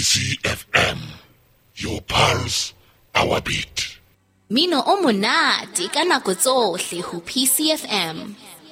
PCFM, your pulse, our beat. Mino o monate ka nako tsohle ho PCFM.